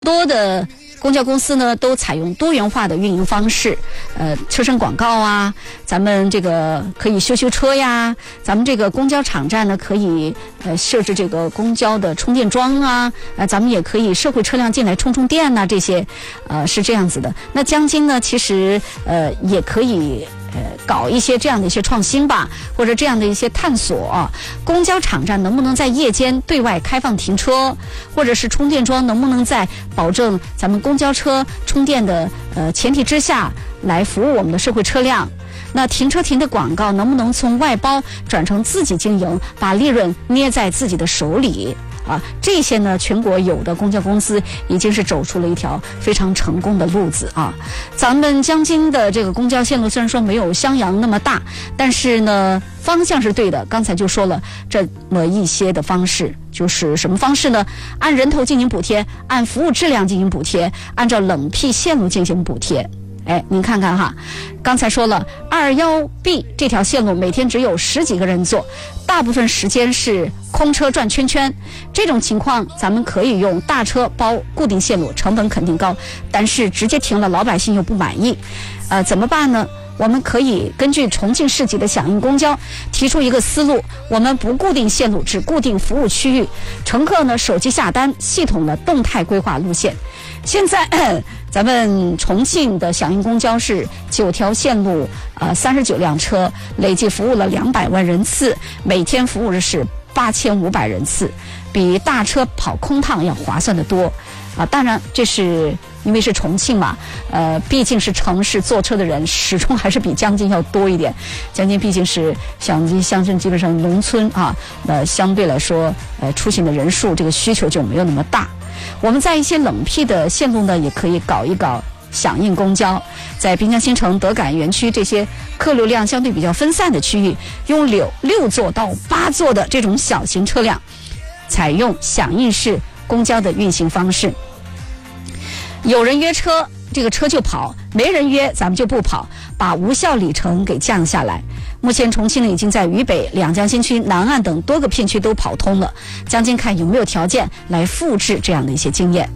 多的公交公司呢都采用多元化的运营方式，车身广告啊，咱们这个可以修车呀，咱们这个公交场站呢可以设置这个公交的充电桩啊，咱们也可以社会车辆进来充电呐，这些是这样子的。那江津呢，其实也可以搞一些这样的一些创新吧，或者这样的一些探索公交场站能不能在夜间对外开放停车，或者是充电桩能不能在保证咱们公交车充电的前提之下来服务我们的社会车辆。那停车亭的广告能不能从外包转成自己经营，把利润捏在自己的手里这些呢，全国有的公交公司已经是走出了一条非常成功的路子咱们江津的这个公交线路虽然说没有襄阳那么大，但是呢方向是对的。刚才就说了这么一些的方式，就是什么方式呢？按人头进行补贴，按服务质量进行补贴，按照冷僻线路进行补贴。您看看哈，刚才说了21B 这条线路每天只有10几个人坐，大部分时间是空车转圈圈，这种情况咱们可以用大车包固定线路，成本肯定高，但是直接停了老百姓又不满意，怎么办呢？我们可以根据重庆市级的响应公交提出一个思路，我们不固定线路，只固定服务区域，乘客呢手机下单，系统的动态规划路线。现在咱们重庆的响应公交是9条线路39辆车，累计服务了200万人次，每天服务的是8500人次，比大车跑空趟要划算得多当然这是因为是重庆嘛，毕竟是城市，坐车的人始终还是比江津要多一点。江津毕竟是乡镇，基本上农村相对来说，出行的人数这个需求就没有那么大。我们在一些冷僻的线路呢，也可以搞一搞响应公交，在滨江新城、德感园区这些客流量相对比较分散的区域，用6座到8座的这种小型车辆，采用响应式公交的运行方式。有人约车，这个车就跑；没人约，咱们就不跑，把无效里程给降下来。目前重庆呢已经在渝北、两江新区、南岸等多个片区都跑通了，江津看有没有条件来复制这样的一些经验。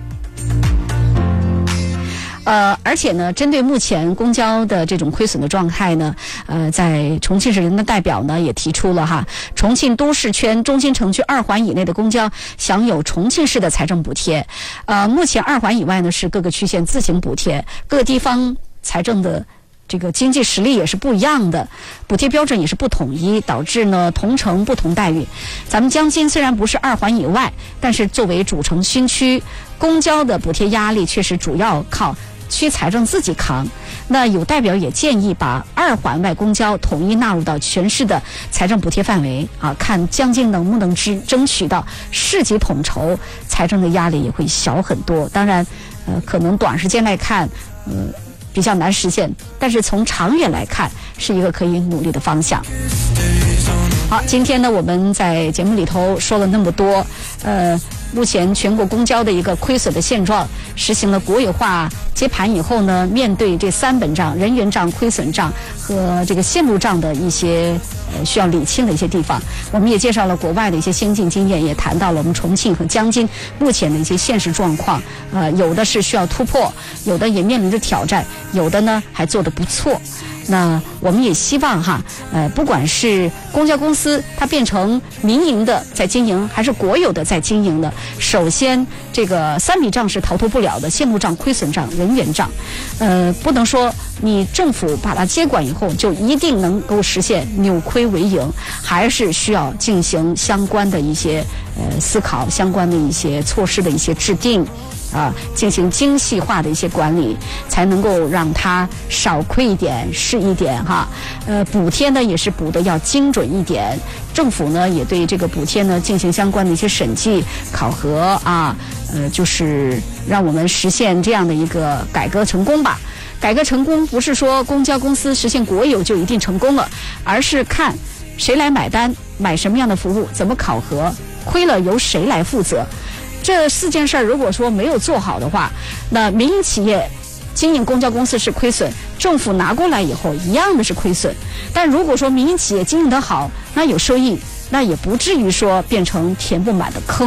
而且呢，针对目前公交的这种亏损的状态呢，在重庆市人大代表呢也提出了重庆都市圈中心城区2环以内的公交享有重庆市的财政补贴。目前2环以外呢是各个区县自行补贴，各个地方财政的这个经济实力也是不一样的，补贴标准也是不统一，导致呢同城不同待遇。咱们江津虽然不是2环以外，但是作为主城新区，公交的补贴压力确实主要靠区财政自己扛。那有代表也建议把2环外公交统一纳入到全市的财政补贴范围看江津能不能争取到市级统筹，财政的压力也会小很多。当然可能短时间来看比较难实现，但是从长远来看是一个可以努力的方向。好，今天呢我们在节目里头说了那么多，目前全国公交的一个亏损的现状，实行了国有化接盘以后呢，面对这3本账、人员账、亏损账和这个线路账的一些需要理清的一些地方，我们也介绍了国外的一些先进经验，也谈到了我们重庆和江津目前的一些现实状况。有的是需要突破，有的也面临着挑战，有的呢还做得不错。那我们也希望不管是公交公司它变成民营的在经营，还是国有的在经营的，首先这个3笔账是逃脱不了的，线路账、亏损账、人员账。不能说你政府把它接管以后就一定能够实现扭亏为盈，还是需要进行相关的一些思考，相关的一些措施的一些制定进行精细化的一些管理，才能够让它少亏一点是一点补贴呢也是补的要精准一点，政府呢也对这个补贴呢进行相关的一些审计考核就是让我们实现这样的一个改革成功吧。改革成功不是说公交公司实现国有就一定成功了，而是看谁来买单，买什么样的服务，怎么考核，亏了由谁来负责。这4件事如果说没有做好的话，那民营企业经营公交公司是亏损，政府拿过来以后一样的是亏损。但如果说民营企业经营得好，那有收益，那也不至于说变成填不满的坑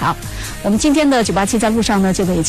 好，我们今天的987在路上呢就给